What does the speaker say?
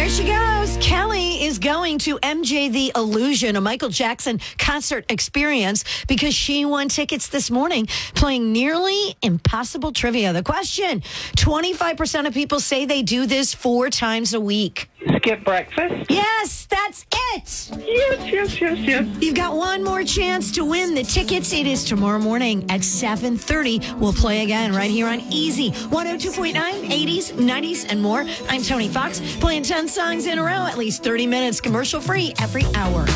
Here she goes. Kelly is going to MJ the Illusion, a Michael Jackson concert experience, because she won tickets this morning playing Nearly Impossible Trivia. The question, 25% of people say they do this 4 times a week. Skip breakfast? Yes, that's it. Yes. You've got one more chance to win the tickets. It is tomorrow morning at 7:30. We'll play again right here on Easy 102.9, 80s, 90s, and more. I'm Tony Fox, playing 10 songs in a row, at least 30 minutes commercial free every hour.